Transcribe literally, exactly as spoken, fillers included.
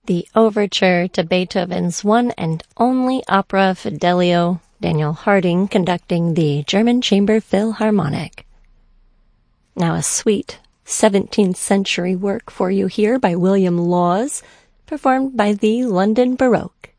the overture to Beethoven's one and only opera Fidelio, Daniel Harding conducting the German Chamber Philharmonic. Now a sweet seventeenth century work for you here by William Laws, performed by the London Baroque.